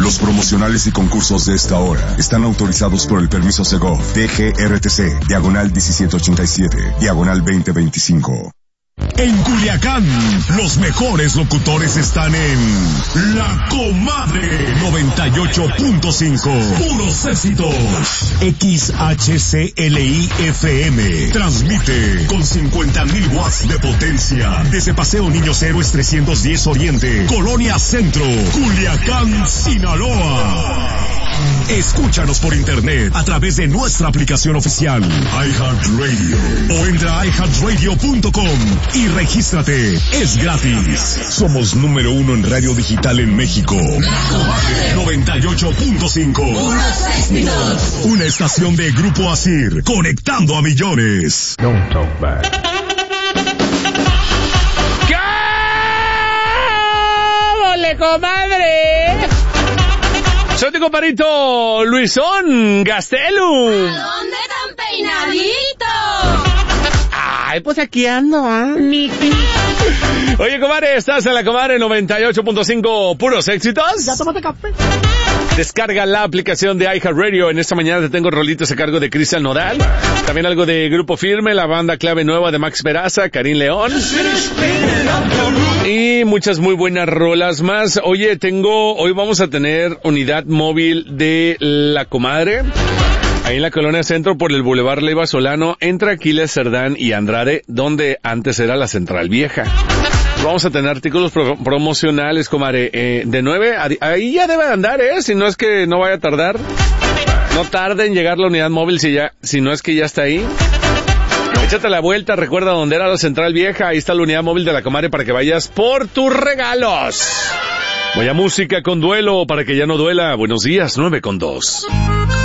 Los promocionales y concursos de esta hora están autorizados por el permiso Segov, DGRTC, diagonal 1787, diagonal 2025. En Culiacán, los mejores locutores están en La Comadre 98.5. Puros éxitos. XHCLI FM. Transmite con 50,000 watts de potencia. Desde Paseo Niños Héroes 310 Oriente, Colonia Centro, Culiacán, Sinaloa. Escúchanos por internet a través de nuestra aplicación oficial iHeartRadio o entra a iHeartRadio.com y regístrate. Es gratis. Somos número 1 en radio digital en México. 98.5. Una estación de Grupo Asir, conectando a millones. Don't talk back. ¡Cábole, comadre! Soy tu compadrito Luisón Gastelu. ¿A dónde tan peinadito? Ay, pues aquí ando, Oye, comadre, estás en La Comadre 98.5, puros éxitos. Ya tómate café. Descarga la aplicación de iHeartRadio. En esta mañana te tengo rolitos a cargo de Cristian Nodal. También algo de Grupo Firme, la banda clave nueva de Max Peraza, Karim León. Y muchas muy buenas rolas más. Oye, hoy vamos a tener unidad móvil de La Comadre. Ahí en la Colonia Centro por el Boulevard Leiva Solano, entre Aquiles, Cerdán y Andrade, donde antes era la Central Vieja. Vamos a tener artículos promocionales, comadre, de 9, ahí ya debe de andar, si no es que no vaya a tardar. No tarde en llegar la unidad móvil si no es que ya está ahí. Échate la vuelta, recuerda dónde era la Central Vieja, ahí está la unidad móvil de La Comadre para que vayas por tus regalos. Voy a música con duelo para que ya no duela. Buenos días, 9:02.